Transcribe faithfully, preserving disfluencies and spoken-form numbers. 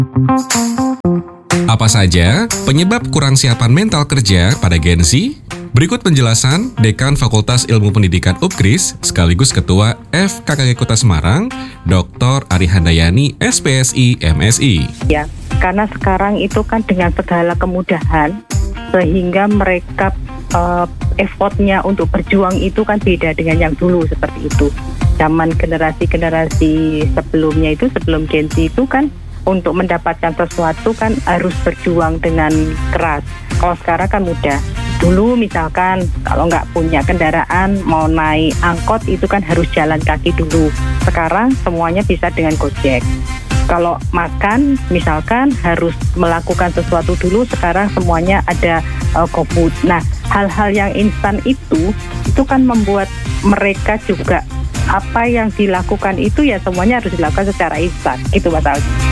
Apa saja penyebab kurang siapan mental kerja pada Gen Z? Berikut penjelasan Dekan Fakultas Ilmu Pendidikan U P K R I S sekaligus Ketua F K K G Kota Semarang, Doktor Ari Handayani, S P S I M Si. Ya, karena sekarang itu kan dengan segala kemudahan, sehingga mereka uh, effortnya untuk berjuang itu kan beda dengan yang dulu seperti itu. Zaman generasi-generasi sebelumnya itu, sebelum Gen Z itu kan untuk mendapatkan sesuatu kan harus berjuang dengan keras. Kalau sekarang kan mudah. Dulu misalkan kalau nggak punya kendaraan mau naik angkot itu kan harus jalan kaki dulu. Sekarang semuanya bisa dengan Gojek. Kalau makan misalkan harus melakukan sesuatu dulu, sekarang semuanya ada uh, GoFood. Nah, hal-hal yang instan itu itu kan membuat mereka juga apa yang dilakukan itu ya semuanya harus dilakukan secara instan. Gitu Mas Aldi.